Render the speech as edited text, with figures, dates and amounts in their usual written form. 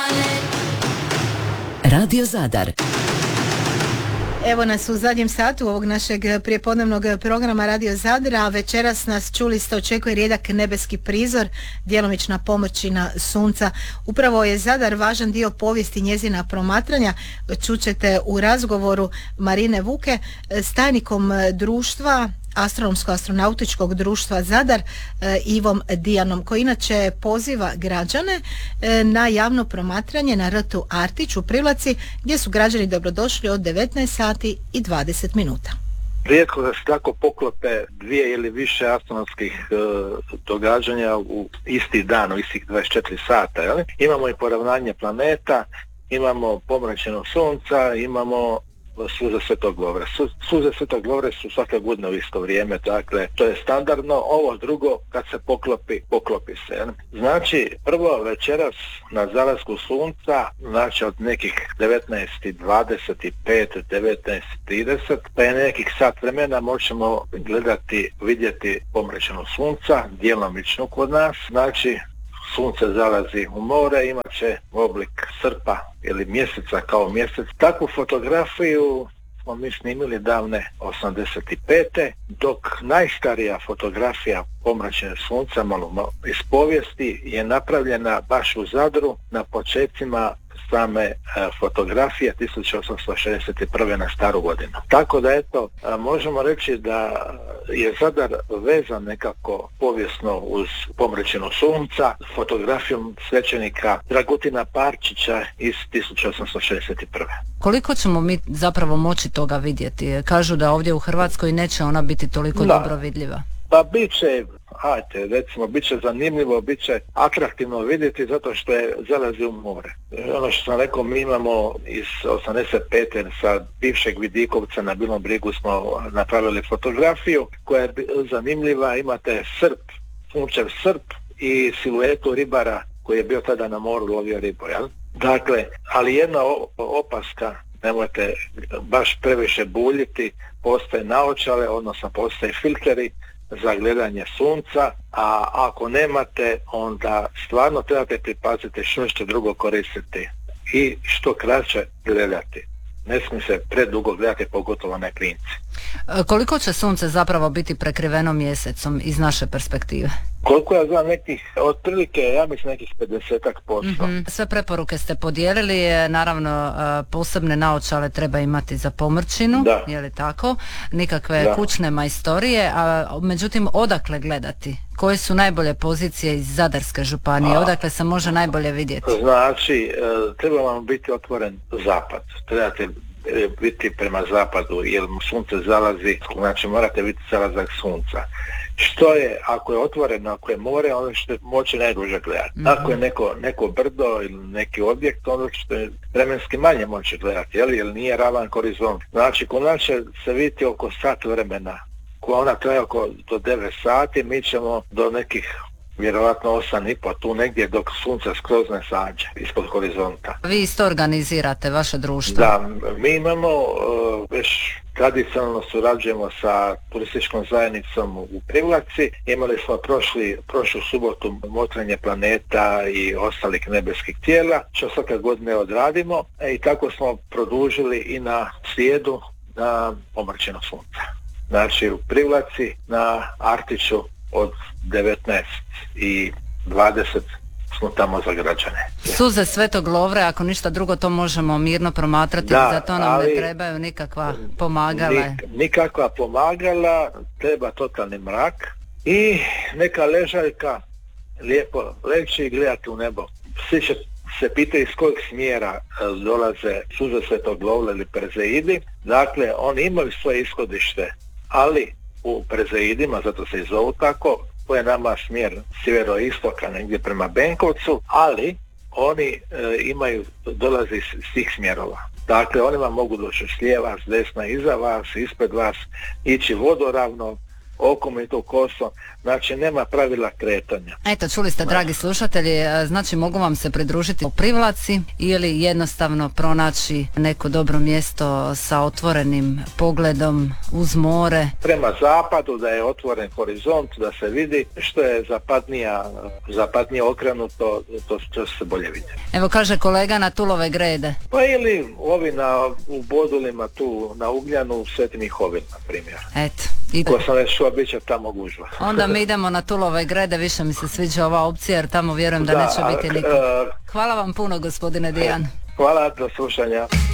Radio Zadar. Evo nas u zadnjem satu ovog našeg prijepodnevnog programa Radio Zadra, a večeras nas, čuli ste, očekuje rijedak nebeski prizor, djelomična pomrčina sunca. Upravo je Zadar važan dio povijesti njezina promatranja. Čućete u razgovoru Marine Vuke s tajnikom društva Astronomsko-astronautičkog društva Zadar, Ivom Dijanom, koji inače poziva građane na javno promatranje na rtu Artić u Privlaci, gdje su građani dobrodošli od 19 sati i 20 minuta. Rijetko da se tako poklope dvije ili više astronomskih događanja u isti dan, u istih 24 sata. Jel? Imamo i poravnanje planeta, imamo pomračino sunca, imamo suze Svetog Lovre. Suze Svetog Lovre su svake godine u isto vrijeme, dakle to je standardno. Ovo drugo, kad se poklopi se. Znači, prvo večeras na zalasku sunca, znači od nekih 19:25, 19:30, pa je nekih sat vremena možemo vidjeti pomračinu sunca, djelomično kod nas. Znači, sunce zalazi u more, imat će oblik srpa ili mjeseca kao mjesec. Takvu fotografiju smo mi snimili davne 85. dok najstarija fotografija pomračine sunca, malo iz povijesti, je napravljena baš u Zadru na početcima same fotografije 1861. na Staru godinu. Tako da eto, možemo reći da je Zadar vezan nekako povijesno uz pomračinu sunca fotografijom svećenika Dragutina Parčića iz 1861. Koliko ćemo mi zapravo moći toga vidjeti? Kažu da ovdje u Hrvatskoj neće ona biti toliko dobro vidljiva. Pa bit će, bit će zanimljivo, bit će atraktivno vidjeti zato što je zalazi u more. Ono što sam rekao, mi imamo iz 85. sa bivšeg Vidikovca na Bilom Brigu smo napravili fotografiju koja je zanimljiva. Imate sunčev srp i siluetu ribara koji je bio tada na moru, lovio ribu, jel? Dakle, ali jedna opaska, nemojte baš previše buljiti, postoje naočale, odnosno postoje filteri za gledanje sunca, a ako nemate, onda stvarno trebate pripaziti što drugo koristiti i što kraće gledati. Ne smije se predugo gledati, pogotovo na klinci. Koliko će sunce zapravo biti prekriveno mjesecom iz naše perspektive? Koliko ja znam, otprilike, ja mislim nekih 50%. Sve preporuke ste podijelili, naravno posebne naočale treba imati za pomrčinu, je li tako? Nikakve kućne majstorije, a međutim odakle gledati? Koje su najbolje pozicije iz Zadarske županije? Odakle se može najbolje vidjeti? Znači, treba vam biti otvoren zapad. Trebate biti prema zapadu, jer sunce zalazi, znači morate vidjeti zalazak sunca. Što je, ako je otvoreno, ako je more, ono što je moći najduže gledati. Ako je neko brdo ili neki objekt, ono što je vremenski manje moći gledati, jer nije ravan horizont. Znači, kod nas će se vidjeti oko sat vremena. Koja ona traje do 9 sati, mi ćemo do nekih vjerovatno 8,5 tu negdje dok sunce skroz ne sađe ispod horizonta. Vi isto organizirate vaše društvo? Da, mi imamo već tradicionalno surađujemo sa turističkom zajednicom u Privlaci. Imali smo prošlu subotu motrenje planeta i ostalih nebeskih tijela, što svake godine odradimo, i tako smo produžili i na srijedu na pomračino sunca. Znači u Privlaci na Artiću od 19:20 smo tamo za građane. Suze Svetog Lovre, ako ništa drugo, to možemo mirno promatrati, za to nam ne trebaju nikakva pomagala. Nikakva pomagala, treba totalni mrak i neka ležaljka, lijepo leći i gledati u nebo. Svi će se pitaju iz kojeg smjera dolaze suze Svetog Lovre ili Perzeidi. Dakle, oni imaju svoje ishodište, ali u Perzeidima, zato se i zovu tako, to je nama smjer sjeveroistoka, negdje prema Benkovcu, ali oni dolaze iz svih smjerova. Dakle, oni vam mogu doći s lijeva, s desna, iza vas, ispred vas, ići vodoravno, okom i to kosom, znači nema pravila kretanja. Eto, čuli ste, dragi slušatelji, znači mogu vam se pridružiti u Privlaci ili jednostavno pronaći neko dobro mjesto sa otvorenim pogledom uz more. Prema zapadu, da je otvoren horizont, da se vidi, što je zapadnije okrenuto, to se bolje vidi. Evo kaže kolega na Tulove grede. Pa ili ovi u Bodulima tu na Ugljanu, Sveti Mihovil, na primjer. Eto. Ko sam već šao, bit će tamo gužva. Onda mi idemo na Tulove grede, više mi se sviđa ova opcija jer tamo vjerujem da neće biti niko. Hvala vam puno, gospodine Dijan. Hvala, do slušanja.